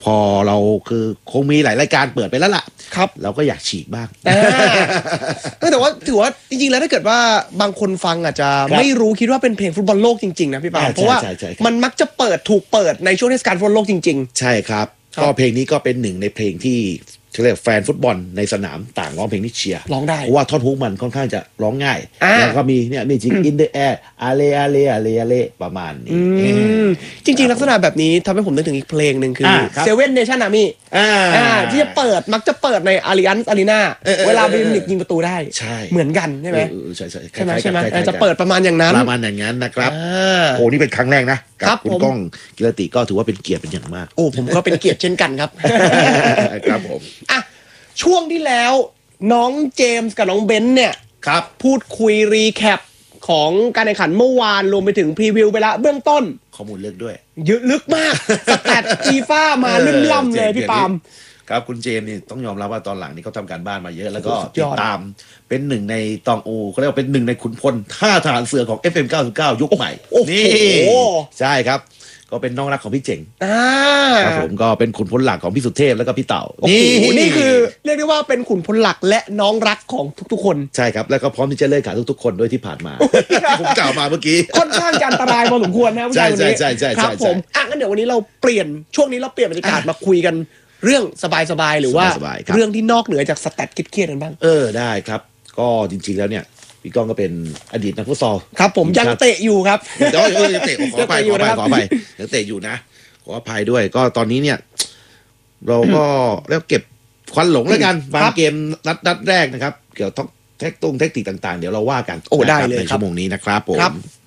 พอเราคือคงมีหลายรายการเปิดไปแล้วล่ะครับเราก็อยากฉีกบ้างแต่ว่าถือว่าจริงๆแล้วถ้าเกิดว่าบางคนฟังอาจจะไม่รู้คิดว่าเป็นเพลงฟุตบอลโลกจริงๆนะพี่ปาเพราะว่ามันมักจะถูกเปิดในช่วงเทศกาลฟุตบอลโลกจริงๆใช่ครับก็เพลงนี้ก็เป็นหนึ่งในเพลงที่เรียกแฟนฟุตบอลในสนามต่างร้องเพลงนี้เชียร์ร้องได้เพราะว่าท่อนฮุกมันค่อนข้างจะร้องง่ายแล้วก็มีเนี่ยมีจริง in the air อาเลอาเลอาเลอาเลประมาณนี้จริงๆลักษณะแบบนี้ทำให้ผมนึกถึงอีกเพลงหนึ่งคือ Seven Nation Army ที่จะมักจะเปิดใน Allianz Arena เวลาบาเยิร์นมิวนิกยิงประตูได้เหมือนกันใช่ไหมใช่ไหมจะเปิดประมาณอย่างนั้นนะครับโอ้นี่เป็นครั้งแรกนะกับคุณก้องกิรติก็ถือว่าเป็นเกียรติเป็นอย่างมากโอ้ผมก็เป็นเกียรติเช่นกันครับครับผมช่วงที่แล้วน้องเจมส์กับน้องเบนซ์เนี่ยครับพูดคุยรีแคปของการแข่งขันเมื่อวานรวมไปถึงพรีวิวไปแล้วเบื้องต้นข้อมูลลึกด้วยเยอะลึกมากสแตทฟีฟ่ามาลื่นล่ำเลยพี่ปาล์มครับคุณเจมส์นี่ต้องยอมรับว่าตอนหลังนี่เขาทำการบ้านมาเยอะแล้วก็ติดตามเป็นหนึ่งในตองอูเขาเรียกว่าเป็นหนึ่งในขุนพลท่าทหารเสือของ FM 99 ยุคใหม่นี่ใช่ครับก็เป็นน้องรักของพี่เจ๋งครับผมก็เป็นขุนพลหลักของพี่สุเทพแล้วก็พี่เต่านี่คือเรียกได้ว่าเป็นขุนพลหลักและน้องรักของทุกๆคนใช่ครับแล้วก็พร้อมที่จะเลิกขาดทุกๆคนด้วยที่ผ่านมาผมกล่าวมาเมื่อกี้ค่อนข้างจะอันตรายพอสมควรนะผู้ชายคนนี้ครับผมงั้นเดี๋ยววันนี้เราเปลี่ยนช่วงนี้เราเปลี่ยนบรรยากาศมาคุยกันเรื่องสบายๆหรือว่าเรื่องที่นอกเหนือจากสแตทเครียดๆกันบ้างได้ครับก็จริงๆแล้วเนี่ยพี่ก้องก็เป็นอดีตนักฟุตซอลครับผมยังเตะอยู่ครับยังเตะขออภัยยังเตะอยู่นะขออภัยด้วยก็ตอนนี้เนี่ยเราก็แล้วเก็บควันหลงแล้วกันบางเกมนัดแรกนะครับเกี่ยวกับเทคนิคต่างๆเดี๋ยวเราว่ากันได้เลยในชั่วโมงนี้นะครับผม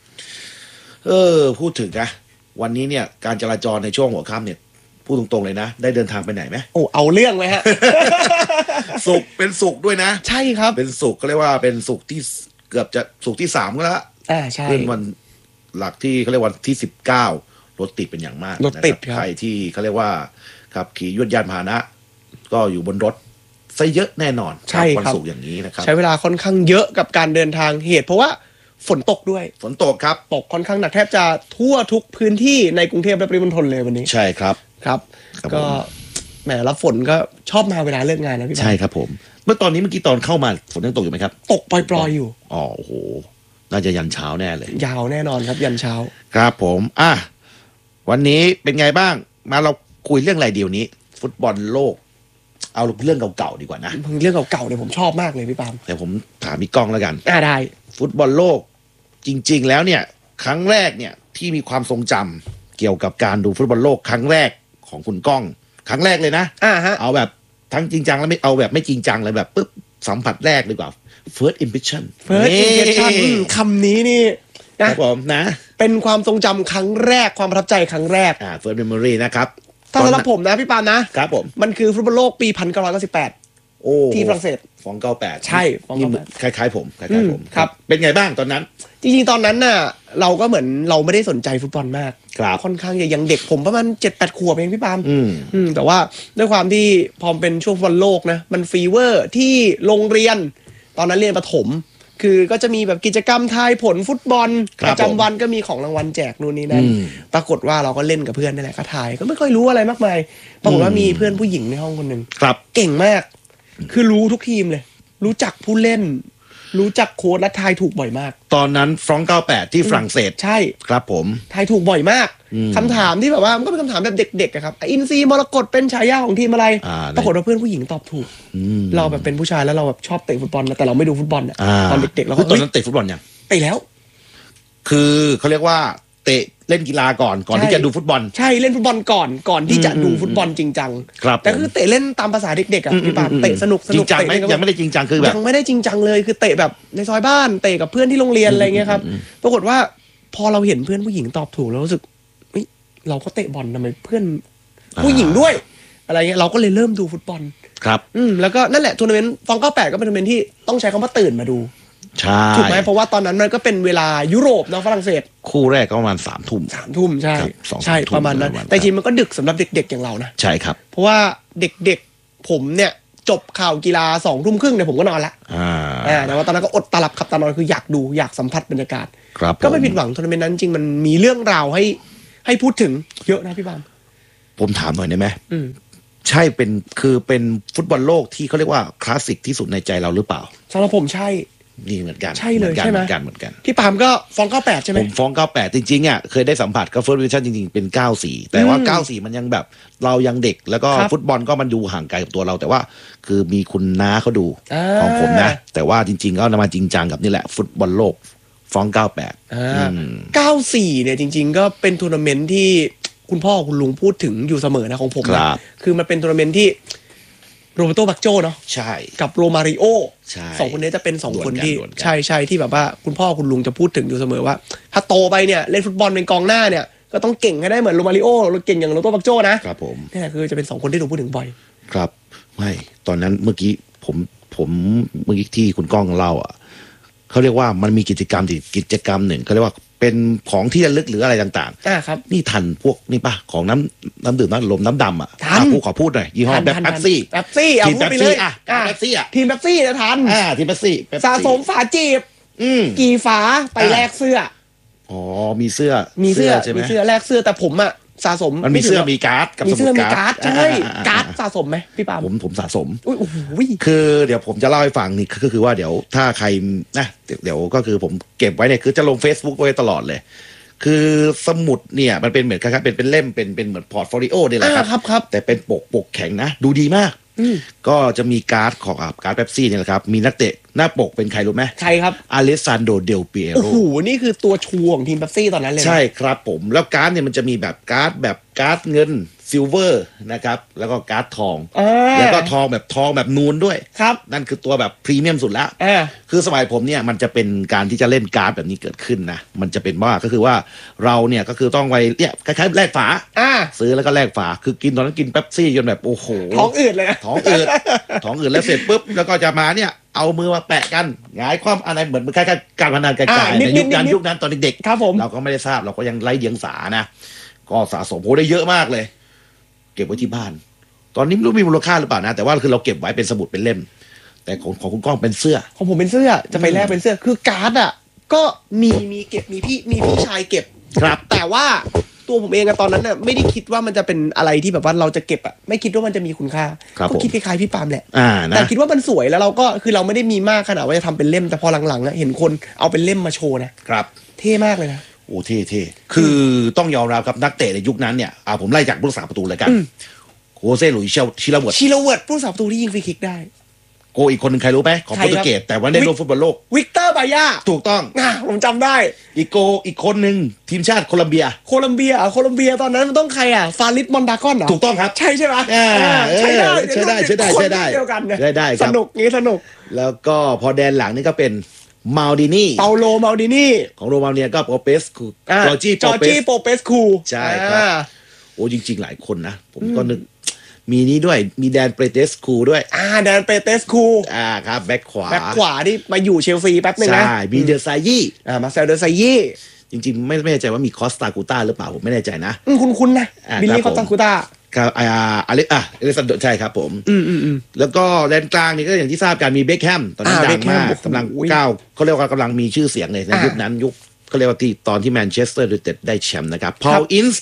พูดถึงนะวันนี้เนี่ยการจราจรในช่วงหัวค่ำเนี่ยพูดตรงๆเลยนะได้เดินทางไปไหนไหมเอาเรื่องไหมฮะเป็นสุกด้วยนะใช่ครับเป็นสุกก็เรียกว่าเป็นสุกที่เกือบจะสุกที่3ก็แล้วใช่เป็นวันหลักที่เขาเรียกวันที่19รถติดเป็นอย่างมากรถติดใครที่เขาเรียกว่าขับขี่ยวดยานพาหนะก็อยู่บนรถซะเยอะแน่นอนใช่วันศุกร์อย่างนี้นะครับใช้เวลาค่อนข้างเยอะกับการเดินทางเหตุเพราะว่าฝนตกด้วยฝนตกครับตกค่อนข้างหนักแทบจะทั่วทุกพื้นที่ในกรุงเทพและปริมณฑลเลยวันนี้ใช่ครับก็แหมแล้วฝนก็ชอบมาเวลาเลิกงานนะพี่ใช่ครับผมเมื่อกี้ตอนเข้ามาฝนยังตกอยู่ไหมครับตกปล่อยๆอยู่โอ้โหน่าจะยันเช้าแน่เลยยาวแน่นอนครับยันเช้าครับผมวันนี้เป็นไงบ้างมาเราคุยเรื่องอะไรเดี๋ยวนี้ฟุตบอลโลกเอาเรื่องเก่าๆดีกว่านะเรื่องเก่าๆเนี่ยผมชอบมากเลยพี่ปาล์มแต่ผมถามพี่ก้องแล้วกันได้ฟุตบอลโลกจริงๆแล้วเนี่ยครั้งแรกเนี่ยที่มีความทรงจำเกี่ยวกับการดูฟุตบอลโลกครั้งแรกของคุณก้องครั้งแรกเลยนะเอาแบบทั้งจริงจังแล้วไม่เอาแบบไม่จริงจังเลยแบบปุ๊บสัมผัสแรกดีกว่า first impression คำนี้นี่นะครับผมนะเป็นความทรงจำครั้งแรกความประทับใจครั้งแรก first memory นะครับถ้าสำหรับผมนะพี่ปานนะครับผมมันคือฟุตบอลโลกปี1998ที่ฝรั่งเศส 298 ใช่คล้ายๆผมครับเป็นไงบ้างตอนนั้นจริงๆตอนนั้นน่ะเราก็เหมือนเราไม่ได้สนใจฟุตบอลมากค่อนข้างยังเด็กผมประมาณ 7-8 ขวบเองพี่ปาล์มแต่ว่าด้วยความที่พอเป็นช่วงฟุตบอลโลกนะมันฟีเวอร์ที่โรงเรียนตอนนั้นเรียนประถมคือก็จะมีแบบกิจกรรมทายผลฟุตบอลประจำวันก็มีของรางวัลแจกนู่นนี่นั่นปรากฏว่าเราก็เล่นกับเพื่อนนี่แหละก็ทายก็ไม่ค่อยรู้อะไรมากมายปรากฏว่ามีเพื่อนผู้หญิงในห้องคนหนึ่งเก่งมากคือรู้ทุกทีมเลยรู้จักผู้เล่นรู้จักโค้ชและทายถูกบ่อยมากตอนนั้นฟรองก์98ที่ฝรั่งเศสใช่ครับผมทายถูกบ่อยมากคำถามที่แบบว่ามันก็เป็นคำถามแบบเด็กๆครับอินซีมรกตเป็นฉายาของทีมอะไรปรากฏว่าเพื่อนผู้หญิงตอบถูกเราแบบเป็นผู้ชายแล้วเราแบบชอบเตะฟุตบอลแต่เราไม่ดูฟุตบอลตอนเด็กๆเราตอนนั้นเตะฟุตบอลยังเตะแล้วคือเขาเรียกว่าเตะเล่นกีฬาก่อนที่จะดูฟุตบอลใช่เล่นฟุตบอลก่อนที่จะดูฟุตบอลจริงจังแต่คือเตะเล่นตามภาษาเด็กๆอ่ะพี่ปาเตะสนุกจริงจังไหมยังไม่ได้จริงจังคือแบบยังไม่ได้จริงจังเลยคือเตะแบบในซอยบ้านเตะกับเพื่อนที่โรงเรียนอะไรเงี้ยครับปรากฏว่าพอเราเห็นเพื่อนผู้หญิงตอบถูกเรารู้สึกเราก็เตะบอลทำไมเพื่อนผู้หญิงด้วยอะไรเงี้ยเราก็เลยเริ่มดูฟุตบอลครับแล้วก็นั่นแหละทัวร์นาเมนต์98ก็เป็นทัวร์นาเมนต์ที่ต้องใช้คำว่าตื่นมาดูใช่ถูกไหมเพราะว่าตอนนั้นมันก็เป็นเวลายุโรปเนาะฝรั่งเศสคู่แรกก็ประมาณ3 ทุ่มใช่ใช่ประมาณนั้นแต่จริงมันก็ดึกสำหรับเด็กๆอย่างเรานะใช่ครับเพราะว่าเด็กๆผมเนี่ยจบข่าวกีฬา2 ทุ่มครึ่งเนี่ยผมก็นอนละแต่ว่าตอนนั้นก็อดตาหลับขับตานอนคืออยากดูอยากสัมผัสบรรยากาศก็ไม่ผิดหวังทัวร์นาเมนต์นั้นจริงมันมีเรื่องราวให้พูดถึงเยอะนะพี่บามผมถามหน่อยได้ไหมใช่เป็นฟุตบอลโลกที่เขาเรียกว่าคลาสสิกที่สุดในใจเราหรือเปล่าสำหรับผมใช่นี่เหมือนกันใช่เลยใช่ไหมเหมือนกันพี่ปามก็ฟ้อง98ใช่ไหมผมฟ้อง98จริงๆอ่ะเคยได้สัมผัสกับเฟิร์สดิวิชั่นจริงๆเป็น94แต่ว่า94มันยังแบบเรายังเด็กแล้วก็ฟุตบอลก็มันดูห่างไกลกับตัวเราแต่ว่าคือมีคุณน้าเขาดูของผมนะแต่ว่าจริงๆก็นำมาจริงจังกับนี่แหละฟุตบอลโลกฟ้อง 94เนี่ยจริงๆก็เป็นทัวร์นาเมนต์ที่คุณพ่อคุณลุงพูดถึงอยู่เสมอนะของผมนะคือมันเป็นทัวร์นาเมนต์ที่โรเบโตบักโจเนาะใช่กับโรมาริโอสองคนนี้จะเป็น2คนที่ใช่ที่แบบว่าคุณพ่อคุณลุงจะพูดถึงอยู่เสมอว่าถ้าโตไปเนี่ยเล่นฟุตบอลเป็นกองหน้าเนี่ยก็ต้องเก่งให้ได้เหมือนโรมาริโอเก่งอย่างโรเบโตบักโจนะครับผมนี่แหละคือจะเป็น2คนที่ถูกพูดถึงบ่อยครับไม่ตอนนั้นเมื่อกี้ผมเมื่อกี้ที่คุณก้องเล่าอ่ะเขาเรียกว่ามันมีกิจกรรมหนึ่งเขาเรียกว่าเป็นของที่ระลึกหรืออะไรต่างๆครับนี่ทันพวกนี่ป่ะของน้ำดื่มน้ำลมน้ำดำอ่ะขอพูดหน่อยยี่ห้อแบบเป๊ปซี่เอาพูดไปเลยเป๊ปซี่อ่ะทีมเป๊ปซี่นะทันทีมเป๊ปซี่สะสมฝาจีบกี่ฝาไปแลกเสื้ออ๋อมีเสื้อใช่ไหมมีเสื้อแลกเสื้อแต่ผมอ่ะสะสมมันมีเสื้อมีการ์ดกับสมุดการ์ดใช่การ์ดสะสมไหมพี่ปามผมสะสมโอ้โหคือเดี๋ยวผมจะเล่าให้ฟังนี่ก็คือว่าเดี๋ยวถ้าใครนะเดี๋ยวก็คือผมเก็บไว้เนี่ยคือจะลง Facebook ไว้ตลอดเลยคือสมุดเนี่ยมันเป็นเหมือนคล้ายๆเป็นเล่มเป็นเหมือนพอร์ตโฟลิโอนี่แหละครับแต่เป็นปกแข็งนะดูดีมากก็จะมีการ์ดของการ์ดเป๊ปซี่เนี่ยแหละครับมีนักเตะหน้าปกเป็นใครรู้ไหมใครครับอเลสซานโดเดลเปียโรโอ้โหนี่คือตัวชูของทีมเป๊ปซี่ตอนนั้นเลยใช่ครับผมแล้วการ์ดเนี่ยมันจะมีแบบการ์ดเงินซิลเวอร์นะครับแล้วก็การ์ดทองแล้วก็ทองแบบนูนด้วยครับนั่นคือตัวแบบพรีเมียมสุดละคือสมัยผมเนี่ยมันจะเป็นการที่จะเล่นการ์ดแบบนี้เกิดขึ้นนะมันจะเป็นว่าก็คือว่าเราเนี่ยก็คือต้องไปเนี่ยคล้ายๆแลกฝาซื้อแล้วก็แลกฝาคือกินตอนนั้นกินเป๊ปซี่จนแบบโอ้โหท้องอืดเลยท้องอืดแล้วเสร็จปุ๊บแล้วก็จะมาเนี่ยเอามือมาแปะกันหงายความอะไรเหมือนคล้ายๆการพนันไกลๆในยุคนั้นตอนเด็กๆครับผมเราก็ไม่ได้ทราบเราก็ยังไร้เดียงสานะก็สะสมโหได้เยอะมากเลยเก็บไว้ที่บ้านตอนนี้ไม่รู้มีมูลค่าหรือเปล่านะแต่ว่าคือเราเก็บไว้เป็นสมุดเป็นเล่มแต่ของคุณก้องเป็นเสื้อของผมเป็นเสื้อจะไปแลกเป็นเสื้อคือการ์ดอ่ะก็มีเก็บมีพี่ชายเก็บครับแต่ว่าตัวผมเองอะตอนนั้นน่ะไม่ได้คิดว่ามันจะเป็นอะไรที่แบบว่าเราจะเก็บอะไม่คิดว่ามันจะมีคุณค่าก็คิดคล้ายๆพี่ปามแหละแต่คิดว่ามันสวยแล้วเราก็คือเราไม่ได้มีมากขนาดว่าจะทำเป็นเล่มแต่พอหลังๆอะเห็นคนเอาเป็นเล่มมาโชว์นะครับเท่มากเลยนะโอ้เท่คือต้องยอมรับครับนักเตะในยุคนั้นเนี่ยผมไล่จากผู้รักษาประตูเลยกันโคเซ่หลุยส์ชิลาเวิร์ดผู้รักษาประตูที่ยิงฟรีคิกได้โกอีกคนหนึ่งใครรู้ไหมของโปรตุเกสแต่ว่าได้ร่วมฟุตบอลโลกวิกเตอร์บายาถูกต้องผมจำได้อีกคนหนึ่งทีมชาติโคลัมเบียตอนนั้นมันต้องใครอ่ะฟาริสมอนดากอนเหรอถูกต้องครับใช่ไหมใช่ได้สนุกแล้วก็พอแดนหลังนี่ก็เป็นมาลดินีเปาโลมาลดินีของโรมาเนียก็โปเปสคูจอร์จี้โปเปสคูใช่ครับโอ้จริงๆหลายคนนะผมก็นึกมีนี้ด้วยมีแดนเปเตสคูด้วยแดนเปเตสคูครับแบ็คขวาที่มาอยู่เชลซีแป๊บนึงนะใช่มีเดอร์ไซยี่มาเซลเดอร์ไซยี่จริงๆไม่แน่ใจว่ามีคอสตากูต้าหรือเปล่าผมไม่แน่ใจนะคุณนะบิลลี่คอสตากูต้าครับอเล็กซานโดใช่ครับผมแล้วก็แดนกลางนี่ก็อย่างที่ทราบกันมีเบคแฮมตอนนั้นดังมากกำลังก้าวเขาเรียกว่ากำลังมีชื่อเสียงเลยในยุคนั้นเขาเรียกว่าที่ตอนที่แมนเชสเตอร์ยูไนเต็ดได้แชมป์นะครับพอลอิน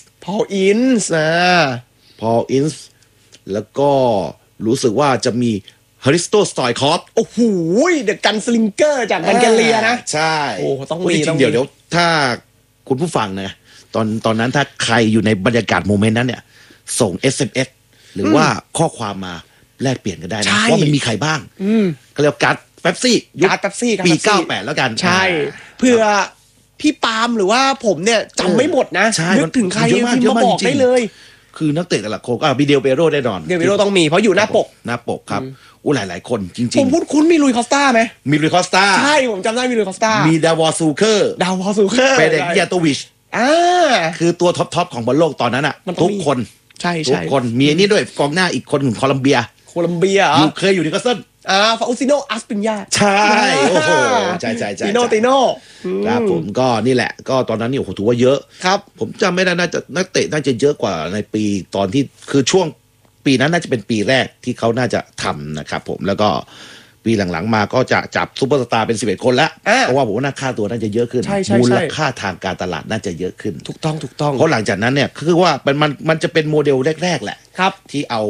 ส์แล้วก็รู้สึกว่าจะมีฮาริสโตสตอยคอฟโอ้โหเดอะกันสลิงเกอร์จากบัลแกเรียนะใช่โอ้ต้องมีจริงเดี๋ยวถ้าคุณผู้ฟังนะตอนนั้นถ้าใครอยู่ในบรรยากาศโมเมนต์นั้นเนี่ยส่ง SMS หรือว่าข้อความมาแลกเปลี่ยนกันได้นะว่ามันมีใครบ้างก็เรียกการ์ดเป๊ปซี่ปี98แล้วกันใช่เพื่อพี่ปาล์มหรือว่าผมเนี่ยจำไม่หมดนะนึกถึงใครพิมพ์มาบอกได้เลยคือนักเตะแต่ละคนมีเดลเปโรได้นอนเดลเปโรต้องมีเพราะอยู่หน้าปกครับหลายคนจริงๆผมพูดคุ้นมีลุยคอสตาไหมมีลุยคอสตาใช่ผมจำได้มีลุยคอสตามีดาวอซูเคอร์เปเดกยาโตวิชคือตัวท็อปของบอลโลกตอนนั้นอ่ะทุกคนใช่ทุกคนมีอันนี้ด้วยกองหน้าอีกคนของโคลัมเบียเคยอยู่นิวคาสเซิลฟาอุซิโนอัสปิญญาใช่โอ้โหใช่ติโนครับผมก็นี่แหละก็ตอนนั้นนี่โอ้โหถือว่าเยอะครับผมจำไม่ได้น่าจะนักเตะน่าจะเยอะกว่าในปีตอนที่คือช่วงปีนั้นน่าจะเป็นปีแรกที่เขาน่าจะทำนะครับผมแล้วก็ปีหลังๆมาก็จะจับซูเปอร์สตาร์เป็น11คนแล้วเพราะว่าผมว่าค่าตัวน่าจะเยอะขึ้นมูลค่าทางการตลาดน่าจะเยอะขึ้นถูกต้องเพราะหลังจากนั้นเนี่ยคือว่ามันจะเป็นโมเดลแรกๆแหละที่เอา